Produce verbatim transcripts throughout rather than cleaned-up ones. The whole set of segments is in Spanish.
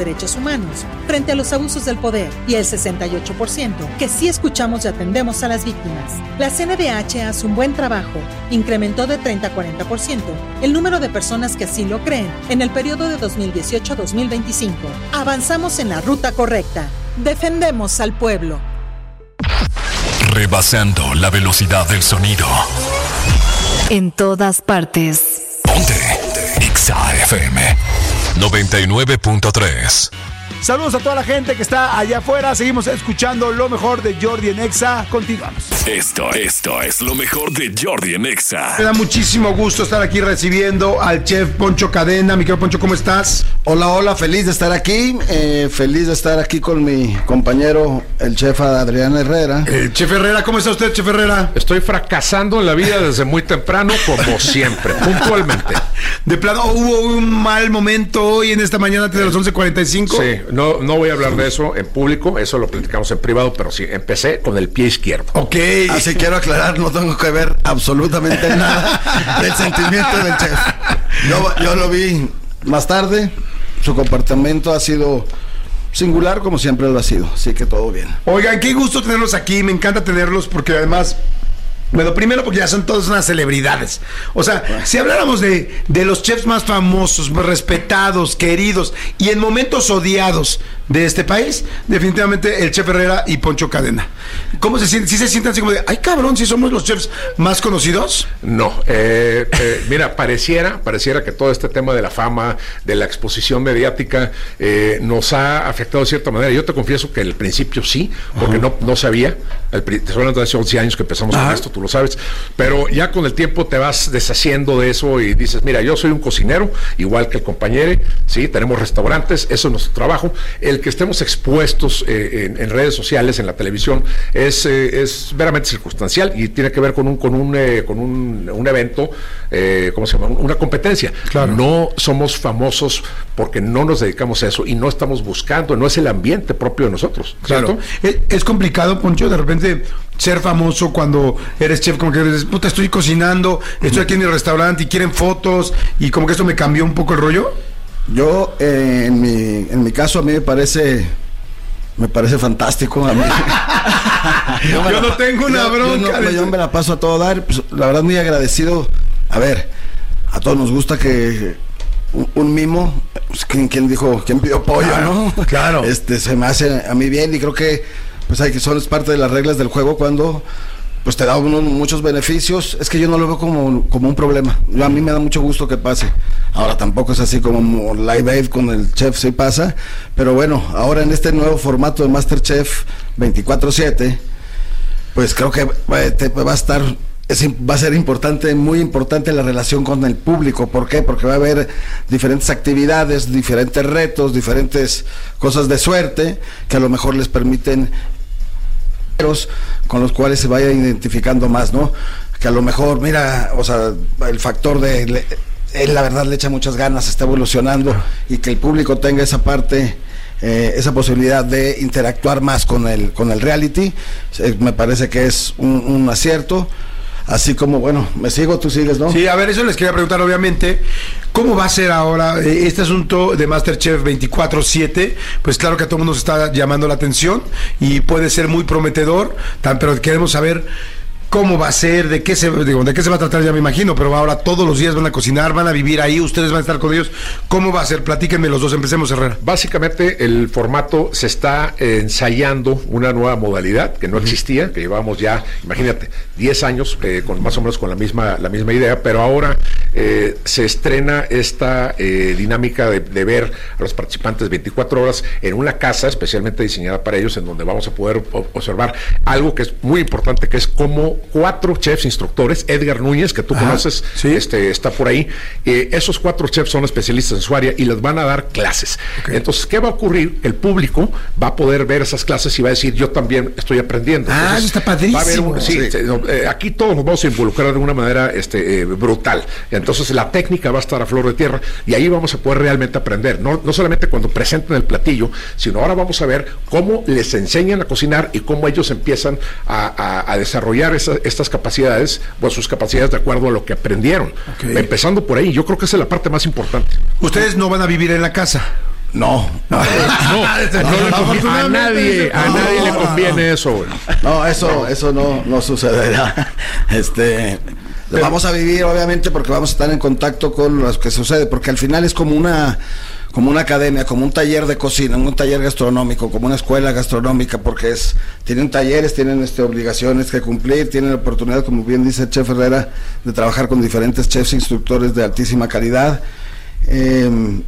derechos humanos frente a los abusos del poder y el sesenta y ocho por ciento que sí escuchamos y atendemos a las víctimas. La C N D H hace un buen trabajo. Incrementó de treinta a cuarenta por ciento el número de personas que así lo creen en el periodo de dos mil dieciocho a dos mil veinticinco. Avanzamos en la ruta correcta. Defendemos al pueblo. Rebasando la velocidad del sonido. En todas partes. Ponte Exa F M noventa y nueve punto tres. Saludos a toda la gente que está allá afuera. Seguimos escuchando lo mejor de Jordi en Exa. Continuamos. Esto, esto es lo mejor de Jordi en Exa. Me da muchísimo gusto estar aquí recibiendo al chef Poncho Cadena. Mi querido Poncho, ¿cómo estás? Hola, hola, feliz de estar aquí. Eh, feliz de estar aquí con mi compañero, el chef Adrián Herrera. Eh, chef Herrera, ¿cómo está usted, chef Herrera? Estoy fracasando en la vida desde muy temprano, como siempre, puntualmente. De plano, ¿hubo un mal momento hoy en esta mañana antes de las once cuarenta y cinco? Sí, no, no voy a hablar de eso en público, eso lo platicamos en privado, pero sí, empecé con el pie izquierdo. Ok. Así quiero aclarar, no tengo que ver absolutamente nada del sentimiento del chef. Yo, yo lo vi más tarde, su comportamiento ha sido singular como siempre lo ha sido, así que todo bien. Oigan, qué gusto tenerlos aquí, me encanta tenerlos porque además... Bueno, primero porque ya son todas unas celebridades. O sea, si habláramos de, de los chefs más famosos, respetados, queridos y en momentos odiados de este país, definitivamente el chef Herrera y Poncho Cadena. ¿Cómo se sienten? ¿Sí se sienten así como de, ay cabrón, si somos los chefs más conocidos? No, eh, eh, mira, pareciera, pareciera que todo este tema de la fama, de la exposición mediática, eh, nos ha afectado de cierta manera. Yo te confieso que al principio sí, porque uh-huh. no, no sabía. Al, te estoy hablando de hace once años que empezamos uh-huh. con esto, tú lo sabes, pero ya con el tiempo te vas deshaciendo de eso y dices, mira, yo soy un cocinero, igual que el compañero, sí, tenemos restaurantes, eso es nuestro trabajo. El que estemos expuestos eh, en, en redes sociales, en la televisión, es, eh, es veramente circunstancial y tiene que ver con un, con un, eh, con un, un evento, eh, ¿cómo se llama? Una competencia. Claro. No somos famosos porque no nos dedicamos a eso y no estamos buscando, no es el ambiente propio de nosotros. Claro. Es, es complicado, Poncho, de repente ser famoso cuando eres chef, como que dices, puta, estoy cocinando, estoy aquí en mi restaurante y quieren fotos y como que esto me cambió un poco el rollo. Yo, eh, en mi en mi caso, a mí me parece me parece fantástico. A mí. yo, yo la, no tengo una yo, bronca. Yo, no, yo me la paso a todo dar, pues, la verdad muy agradecido. A ver, a todos nos gusta que un, un mimo, pues, ¿quién, quién dijo, quién pidió pollo, claro, no? Claro. Este, se me hace a mí bien y creo que pues hay que son es parte de las reglas del juego cuando pues te da uno muchos beneficios. Es que yo no lo veo como, como un problema. Yo, a mí me da mucho gusto que pase. Ahora tampoco es así como Live Aid con el chef, sí pasa, pero bueno, ahora en este nuevo formato de MasterChef veinticuatro siete, pues creo que va, te, va a estar es, va a ser importante, muy importante la relación con el público. ¿Por qué? Porque va a haber diferentes actividades, diferentes retos, diferentes cosas de suerte que a lo mejor les permiten con los cuales se vaya identificando más, ¿no? Que a lo mejor, mira, o sea, el factor de le, él la verdad le echa muchas ganas, está evolucionando y que el público tenga esa parte, eh, esa posibilidad de interactuar más con el con el reality, eh, me parece que es un, un acierto. Así como, bueno, me sigo, tú sigues, ¿no? Sí, a ver, eso les quería preguntar, obviamente, ¿cómo va a ser ahora eh, este asunto de MasterChef veinticuatro siete? Pues claro que a todo el mundo se está llamando la atención y puede ser muy prometedor, tan, pero queremos saber cómo va a ser, de qué se digo, de qué se va a tratar, ya me imagino, pero ahora todos los días van a cocinar, van a vivir ahí, ustedes van a estar con ellos. ¿Cómo va a ser? Platíquenme los dos, empecemos, Herrera. Básicamente el formato se está ensayando una nueva modalidad que no existía, que llevamos ya, imagínate, diez años eh, con más o menos con la misma la misma idea, pero ahora eh, se estrena esta eh, dinámica de, de ver a los participantes veinticuatro horas en una casa especialmente diseñada para ellos, en donde vamos a poder observar algo que es muy importante, que es cómo cuatro chefs instructores, Edgar Núñez, que tú Ajá, conoces, ¿sí? este, está por ahí, eh, esos cuatro chefs son especialistas en su área y les van a dar clases. Okay. Entonces, ¿qué va a ocurrir? El público va a poder ver esas clases y va a decir, yo también estoy aprendiendo. Ah, Entonces, eso está padrísimo. Va a haber un, sí, sí. Eh, aquí todos nos vamos a involucrar de una manera este, eh, brutal. Entonces, la técnica va a estar a flor de tierra y ahí vamos a poder realmente aprender. No, no solamente cuando presenten el platillo, sino ahora vamos a ver cómo les enseñan a cocinar y cómo ellos empiezan a, a, a desarrollar esa estas capacidades, pues sus capacidades de acuerdo a lo que aprendieron. Okay. Empezando por ahí, yo creo que esa es la parte más importante. Ustedes no van a vivir en la casa. No, no, no, no, no, a nadie, a nadie le conviene eso, güey. No, eso, eso no, no sucederá. Este, Pero, vamos a vivir, obviamente, porque vamos a estar en contacto con lo que sucede, porque al final es como una, como una academia, como un taller de cocina, un taller gastronómico, como una escuela gastronómica, porque es, tienen talleres, tienen este, obligaciones que cumplir, tienen la oportunidad, como bien dice el chef Herrera, de trabajar con diferentes chefs instructores de altísima calidad, eh,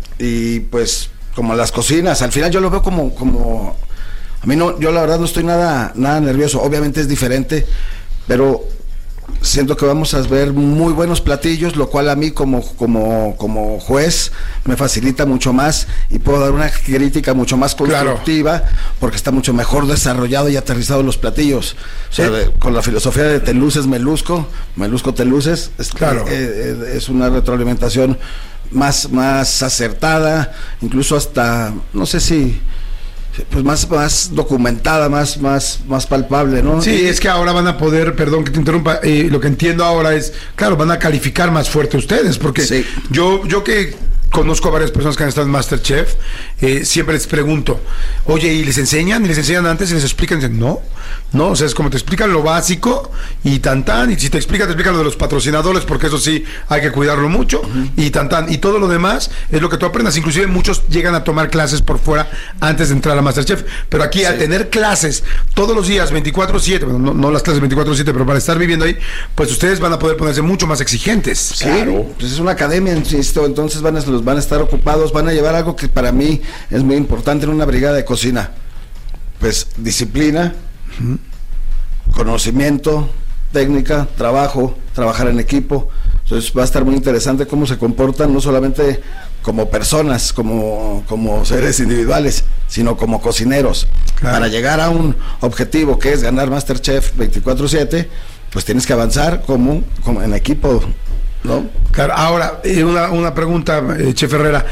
y pues como las cocinas, al final yo lo veo como, como, a mí no, yo la verdad no estoy nada, nada nervioso, obviamente es diferente, pero siento que vamos a ver muy buenos platillos, lo cual a mí como, como, como juez me facilita mucho más y puedo dar una crítica mucho más constructiva, claro, porque está mucho mejor desarrollado y aterrizado los platillos. O sea, de, con la filosofía de te luces, me luzco, me luzco, te luces, es, claro, eh, eh, es una retroalimentación más, más acertada, incluso hasta, no sé si... pues más, más documentada, más, más, más palpable, ¿no? Sí, es que ahora van a poder, perdón que te interrumpa, eh, lo que entiendo ahora es, claro, van a calificar más fuerte ustedes, porque sí, yo, yo que conozco a varias personas que han estado en MasterChef, eh, siempre les pregunto, oye, ¿y les enseñan? ¿Y les enseñan antes? ¿Y les explican? Y dicen, no, no, o sea, es como te explican lo básico y tan tan, y si te explican, te explican lo de los patrocinadores, porque eso sí, hay que cuidarlo mucho, uh-huh, y tan tan, y todo lo demás es lo que tú aprendas, inclusive muchos llegan a tomar clases por fuera antes de entrar a MasterChef, pero aquí sí, al tener clases todos los días, veinticuatro siete, bueno, no, no las clases veinticuatro siete, pero para estar viviendo ahí, pues ustedes van a poder ponerse mucho más exigentes. Sí, claro, pues es una academia, insisto, entonces van a, los van a estar ocupados, van a llevar algo que para mí es muy importante en una brigada de cocina, pues disciplina, uh-huh, conocimiento, técnica, trabajo, trabajar en equipo. Entonces va a estar muy interesante cómo se comportan, no solamente como personas, como, como seres individuales, sino como cocineros. Claro. Para llegar a un objetivo que es ganar MasterChef veinticuatro siete, pues tienes que avanzar como, como en equipo, ¿no? Claro, ahora, eh, una, una pregunta, eh, Chef Herrera.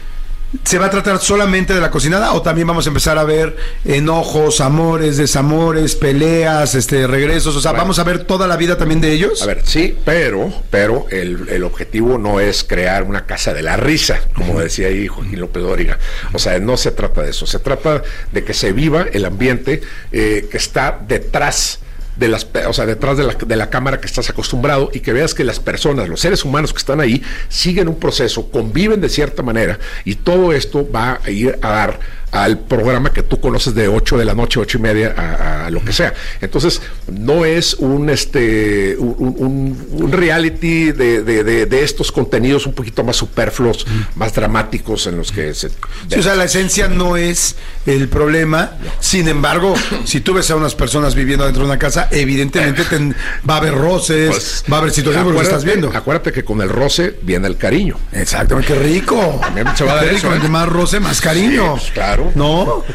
¿Se va a tratar solamente de la cocinada o también vamos a empezar a ver enojos, amores, desamores, peleas, este, regresos? O sea, bueno, ¿vamos a ver toda la vida también de ellos? A ver, sí, pero, pero el, el objetivo no es crear una casa de la risa, como decía ahí Joaquín López Dóriga. O sea, no se trata de eso. Se trata de que se viva el ambiente eh, que está detrás de las, o sea, detrás de la, de la cámara que estás acostumbrado, y que veas que las personas, los seres humanos que están ahí, siguen un proceso, conviven de cierta manera, y todo esto va a ir a dar al programa que tú conoces de ocho de la noche, ocho y media, a, a lo que sea. Entonces, no es un este un, un, un reality de, de, de, de estos contenidos un poquito más superfluos, mm. más dramáticos, en los que se... Sí, o sea, la esencia no es el problema. No. Sin embargo, si tú ves a unas personas viviendo dentro de una casa, evidentemente te, va a haber roces, pues, va a haber situaciones porque lo estás viendo. Acuérdate que con el roce viene el cariño. Exactamente, qué rico. También se va a dar eso, rico, ¿eh? Más roce, más cariño. Sí, claro. No.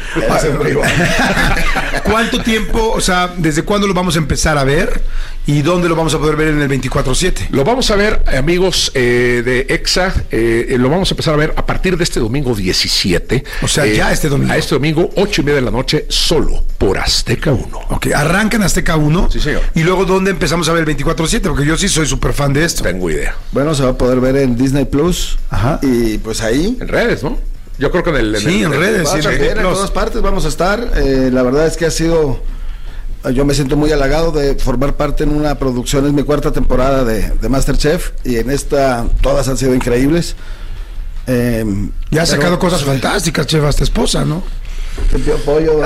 ¿Cuánto tiempo, o sea, desde cuándo lo vamos a empezar a ver y dónde lo vamos a poder ver en el veinticuatro siete? Lo vamos a ver, amigos eh, de EXA, eh, lo vamos a empezar a ver a partir de este domingo diecisiete. O sea, eh, ya este domingo. A este domingo, ocho y media de la noche, solo por Azteca uno. Ok, arrancan Azteca uno. Sí, señor. Y luego, ¿dónde empezamos a ver el veinticuatro siete? Porque yo sí soy súper fan de esto. Tengo idea. Bueno, se va a poder ver en Disney Plus. Ajá. Y pues ahí. En redes, ¿no? Yo creo que en el... En sí, el, en, en redes. Sí, sí, en, en todas partes vamos a estar. Eh, la verdad es que ha sido... Yo me siento muy halagado de formar parte en una producción, es mi cuarta temporada de, de MasterChef, y en esta todas han sido increíbles. Eh, ya ha sacado cosas fantásticas, chef, a esta esposa, ¿no? Qué pollo.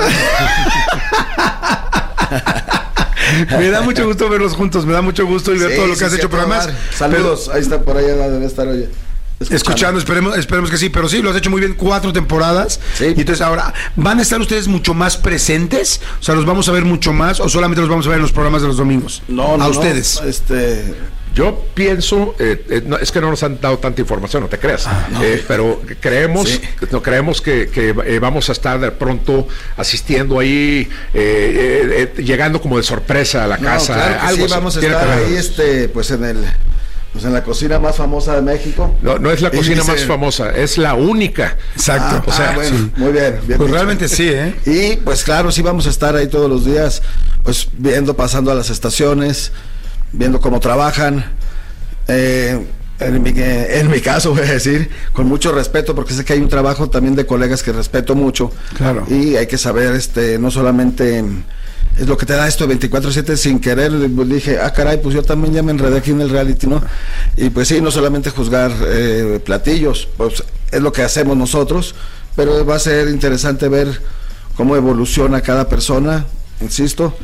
Me da mucho gusto verlos juntos, me da mucho gusto y ver sí, todo lo que sí, has sí, hecho, pero además... Saludos, pero, ahí está, por allá debe estar, oye. Escuchando, escuchando esperemos, esperemos que sí, pero sí, lo has hecho muy bien, cuatro temporadas. Sí. Y entonces ahora, ¿van a estar ustedes mucho más presentes? O sea, ¿los vamos a ver mucho más o solamente los vamos a ver en los programas de los domingos? No, no, a ustedes. No, este... Yo pienso, eh, eh, no, es que no nos han dado tanta información, no te creas, ah, no. eh, pero creemos, sí. no, creemos que, que eh, vamos a estar de pronto asistiendo ahí, eh, eh, llegando como de sorpresa a la no, casa. Claro que algo sí, vamos a estar ahí, este, pues en el... Pues en la cocina más famosa de México. No, no es la cocina dice, más famosa, es la única. Exacto. Ah, o sea, ah, bueno, sí. Muy bien. bien pues dicho. realmente sí, ¿eh? Y pues claro, sí vamos a estar ahí todos los días, pues viendo, pasando a las estaciones, viendo cómo trabajan. Eh, En mi, en mi caso voy a decir, con mucho respeto, porque sé que hay un trabajo también de colegas que respeto mucho. Claro. Y hay que saber, este, no solamente es lo que te da esto de veinticuatro siete sin querer, pues dije, ah caray, pues yo también ya me enredé aquí en el reality, ¿no? Y pues sí, no solamente juzgar eh, platillos, pues es lo que hacemos nosotros, pero va a ser interesante ver cómo evoluciona cada persona, insisto,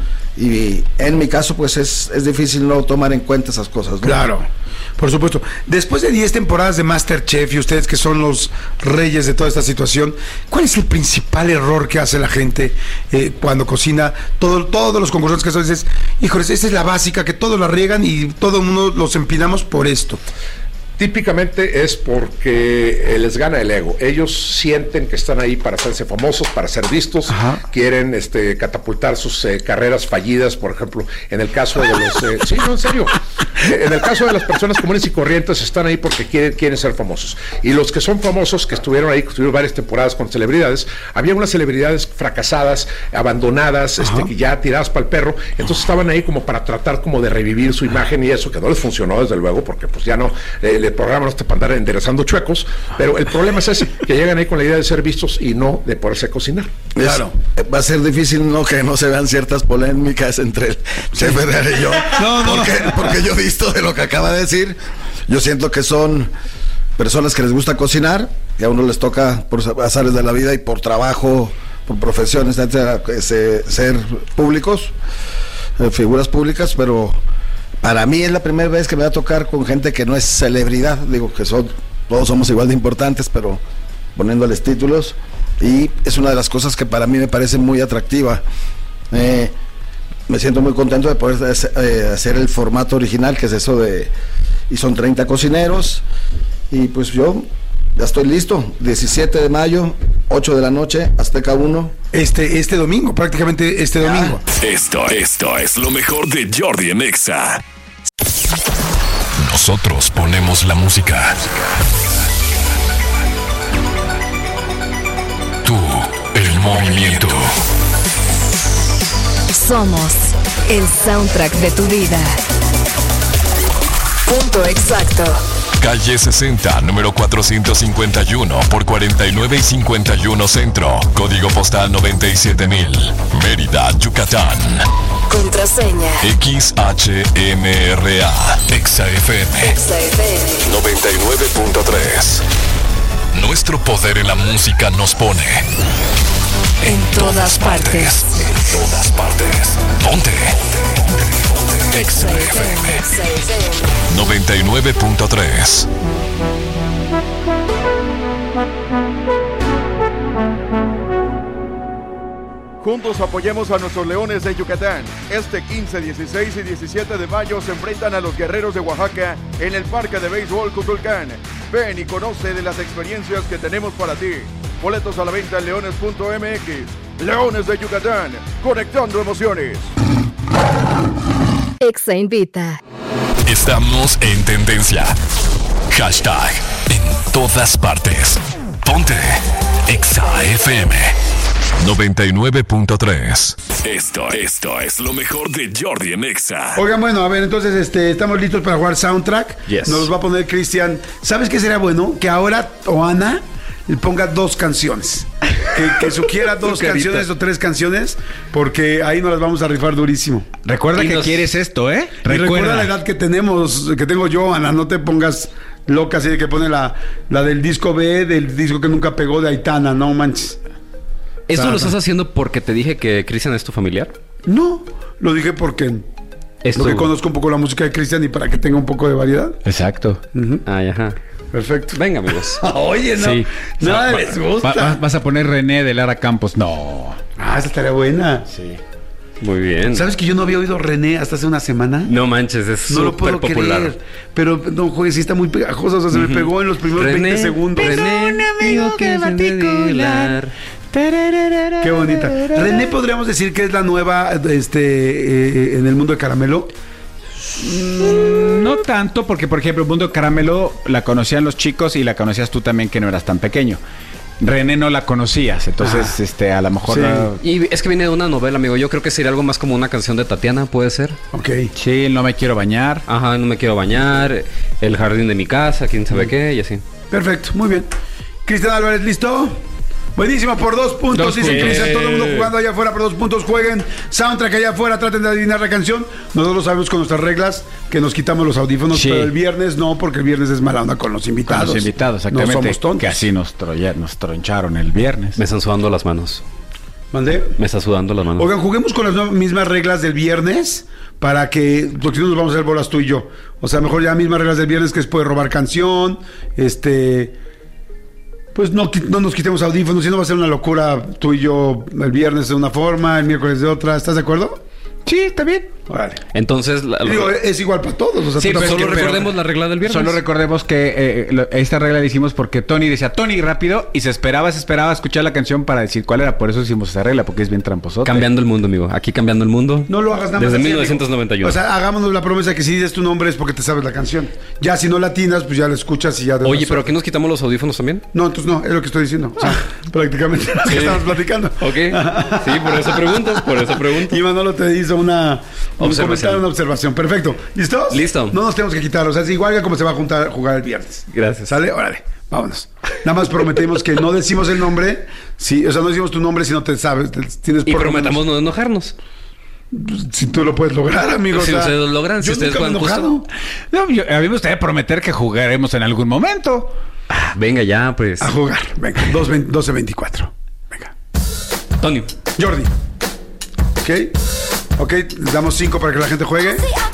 y en mi caso pues es, es difícil no tomar en cuenta esas cosas, ¿no? Claro, por supuesto. Después de diez temporadas de MasterChef y ustedes que son los reyes de toda esta situación, ¿cuál es el principal error que hace la gente eh, cuando cocina? Todo, todos los concursantes que son, dices, híjoles, esta es la básica, que todos la riegan y todo el mundo los empinamos por esto. Típicamente es porque les gana el ego. Ellos sienten que están ahí para hacerse famosos, para ser vistos. Ajá. Quieren este, catapultar sus eh, carreras fallidas, por ejemplo, en el caso de los... Eh, sí, no, en serio. En el caso de las personas comunes y corrientes están ahí porque quieren, quieren ser famosos. Y los que son famosos, que estuvieron ahí, que estuvieron varias temporadas con celebridades, había unas celebridades fracasadas, abandonadas, este, que ya tiradas para el perro. Entonces estaban ahí como para tratar como de revivir su imagen y eso, que no les funcionó desde luego, porque pues ya no... Eh, el programa no está para andar enderezando chuecos, pero el problema es ese, que llegan ahí con la idea de ser vistos y no de poderse cocinar. Claro. Es, va a ser difícil no que no se vean ciertas polémicas entre el chef Herrera y yo, no, no. Porque, porque yo he visto de lo que acaba de decir, yo siento que son personas que les gusta cocinar, que a uno les toca por azares de la vida y por trabajo, por profesiones, etcétera, ser públicos, figuras públicas, pero para mí es la primera vez que me va a tocar con gente que no es celebridad, digo que son, todos somos igual de importantes, pero poniéndoles títulos, y es una de las cosas que para mí me parece muy atractiva. Eh, me siento muy contento de poder eh, hacer el formato original, que es eso de, y son treinta cocineros, y pues yo ya estoy listo, diecisiete de mayo, ocho de la noche, Azteca uno. Este, este domingo, prácticamente este ya. domingo. Esto, esto es lo mejor de Jordi en Exa. Nosotros ponemos la música. Tú, el movimiento. Somos el soundtrack de tu vida. Punto exacto. Calle sesenta, número cuatrocientos cincuenta y uno por cuarenta y nueve y cincuenta y uno Centro. Código postal noventa y siete mil. Mérida, Yucatán. Contraseña X H M R A. Exa F M. Exa F M noventa y nueve punto tres. Nuestro poder en la música nos pone en, en todas, todas partes. partes. En todas partes. Ponte. Exa F M noventa y nueve punto tres. Juntos apoyemos a nuestros Leones de Yucatán. Este quince, dieciséis y diecisiete de mayo se enfrentan a los Guerreros de Oaxaca en el Parque de Béisbol Cuculcán. Ven y conoce de las experiencias que tenemos para ti. Boletos a la venta en leones punto m x. Leones de Yucatán, conectando emociones. Exa invita. Estamos en tendencia. Hashtag en todas partes. Ponte Exa F M noventa y nueve punto tres. Esto, esto es lo mejor de Jordi en Exa. Oigan, bueno, a ver, entonces este, estamos listos para jugar Soundtrack. Yes. Nos los va a poner Cristian. ¿Sabes qué sería bueno? Que ahora Oana le ponga dos canciones. Que, que sugiera dos canciones o tres canciones, porque ahí nos las vamos a rifar durísimo. Recuerda y que nos... quieres esto, ¿eh? Recuerda. recuerda la edad que tenemos, que tengo yo, Ana, no te pongas loca así de que pone la, la del disco B, del disco que nunca pegó de Aitana, no manches. ¿Esto o sea, lo estás haciendo porque te dije que Cristian es tu familiar? No, lo dije porque Esto... porque conozco un poco la música de Cristian y para que tenga un poco de variedad. Exacto. Uh-huh. Ay, ajá. Perfecto. Venga, amigos. Oye, no. Sí. Nada les gusta. Va, vas a poner René de Lara Campos. No. Ah, esa estaría buena. Sí. Muy bien. ¿Sabes que yo no había oído René hasta hace una semana? No manches, es no lo puedo popular. creer. Pero no, joder, sí está muy pegajosa. O sea, se uh-huh. me pegó en los primeros René, veinte segundos. René, un amigo que es particular. Qué bonita. René, podríamos decir que es la nueva este eh, en el mundo de Caramelo. Mm, no tanto, porque por ejemplo, el mundo de Caramelo la conocían los chicos y la conocías tú también, que no eras tan pequeño. René no la conocías, entonces ah, este a lo mejor sí. no... Y es que viene de una novela, amigo. Yo creo que sería algo más como una canción de Tatiana, ¿puede ser? Ok. Sí, No me quiero bañar. Ajá, No me quiero bañar. el jardín de mi casa, quién sabe qué, y así. Perfecto, muy bien. Cristian Álvarez, ¿listo? Buenísimo, por dos puntos. Dos Dice puntos. Cristian, todo el mundo jugando allá afuera por dos puntos. Jueguen soundtrack allá afuera, traten de adivinar la canción. Nosotros sabemos con nuestras reglas que nos quitamos los audífonos, Sí. pero el viernes no, porque el viernes es mala onda con los Con invitados. los invitados, exactamente. No somos tontos. Que así nos, troya- nos troncharon el viernes. Me están sudando las manos. ¿Mandé? Me está sudando las manos. Oigan, juguemos con las no- mismas reglas del viernes para que, porque si no nos vamos a hacer bolas tú y yo. O sea, mejor ya mismas reglas del viernes, que es poder robar canción, este... Pues no, qui- no nos quitemos audífonos, si no va a ser una locura tú y yo el viernes de una forma, el miércoles de otra. ¿Estás de acuerdo? Sí, está bien. Órale. Entonces, la- Y digo, es igual para todos. O sea, Sí, tú pero tampoco- solo pero- recordemos la regla del viernes. Solo recordemos que eh, lo- esta regla la hicimos porque Tony decía Tony rápido y se esperaba, se esperaba escuchar la canción para decir cuál era. Por eso hicimos esa regla, porque es bien tramposote. Cambiando el mundo, amigo. Aquí cambiando el mundo. No lo hagas nada más. Desde así, mil novecientos noventa y uno. amigo. O sea, hagámonos la promesa que si dices tu nombre es porque te sabes la canción. Ya si no latinas, pues ya la escuchas y ya... de Oye, una pero sola. aquí nos quitamos los audífonos también. No, entonces no, es lo que estoy diciendo. O sea, prácticamente lo que estamos platicando. Ok. Sí, por eso preguntas, por eso pregunto. Y Manolo te hizo una un Observación. comentario, una observación. Perfecto. ¿Listos? Listo. No nos tenemos que quitar. O sea, es igual que como se va a juntar, jugar el viernes. Gracias. ¿Sale? Órale. Vámonos. Nada más prometemos que no decimos el nombre. Sí, o sea, no decimos tu nombre si no te sabes. te- tienes Y por lo prometamos no enojarnos. menos- Si tú lo puedes lograr, amigo. Si o sea, ustedes lo logran, si yo ustedes nunca me he juegan enojado. No, yo- a mí me gustaría prometer que jugaremos en algún momento. Ah, venga ya, pues. A jugar. Venga. doce veinticuatro. Venga. Tony. Jordi. ¿Ok? Ok, les damos cinco para que la gente juegue.